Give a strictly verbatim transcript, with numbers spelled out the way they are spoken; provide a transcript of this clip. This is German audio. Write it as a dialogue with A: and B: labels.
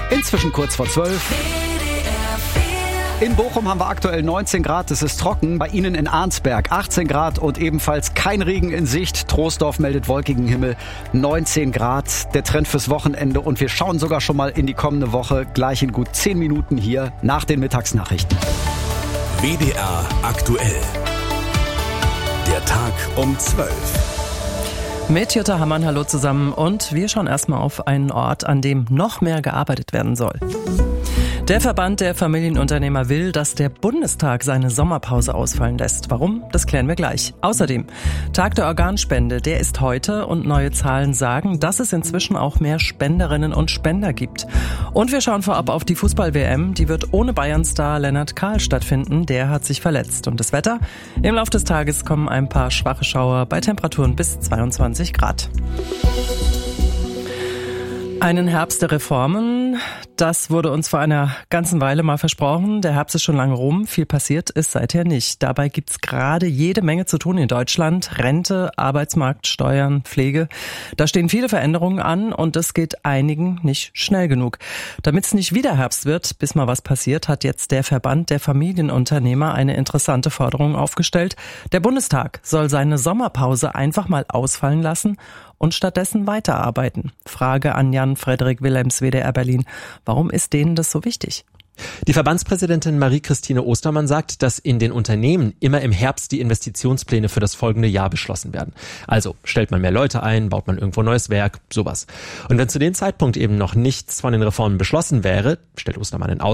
A: Inzwischen kurz vor zwölf. In Bochum haben wir aktuell neunzehn Grad, es ist trocken. Bei Ihnen in Arnsberg achtzehn Grad und ebenfalls kein Regen in Sicht. Troisdorf meldet wolkigen Himmel, neunzehn Grad. Der Trend fürs Wochenende und wir schauen sogar schon mal in die kommende Woche. Gleich in gut zehn Minuten hier nach den Mittagsnachrichten.
B: W D R aktuell. Der Tag um zwölf.
C: Mit Jutta Hammann, hallo zusammen. Und wir schauen erstmal auf einen Ort, an dem noch mehr gearbeitet werden soll. Der Verband der Familienunternehmer will, dass der Bundestag seine Sommerpause ausfallen lässt. Warum? Das klären wir gleich. Außerdem, Tag der Organspende, der ist heute und neue Zahlen sagen, dass es inzwischen auch mehr Spenderinnen und Spender gibt. Und wir schauen vorab auf die Fußball-W M. Die wird ohne Bayern-Star Lennart Kahl stattfinden. Der hat sich verletzt. Und das Wetter? Im Laufe des Tages kommen ein paar schwache Schauer bei Temperaturen bis zweiundzwanzig Grad. Einen Herbst der Reformen, das wurde uns vor einer ganzen Weile mal versprochen. Der Herbst ist schon lange rum, viel passiert ist seither nicht. Dabei gibt's gerade jede Menge zu tun in Deutschland. Rente, Arbeitsmarkt, Steuern, Pflege. Da stehen viele Veränderungen an und das geht einigen nicht schnell genug. Damit es nicht wieder Herbst wird, bis mal was passiert, hat jetzt der Verband der Familienunternehmer eine interessante Forderung aufgestellt. Der Bundestag soll seine Sommerpause einfach mal ausfallen lassen und stattdessen weiterarbeiten. Frage an Jan-Frederik Willems, W D R Berlin. Warum ist denen das so wichtig?
D: Die Verbandspräsidentin Marie-Christine Ostermann sagt, dass in den Unternehmen immer im Herbst die Investitionspläne für das folgende Jahr beschlossen werden. Also stellt man mehr Leute ein, baut man irgendwo neues Werk, sowas. Und wenn zu dem Zeitpunkt eben noch nichts von den Reformen beschlossen wäre, stellt Ostermann in Aussicht,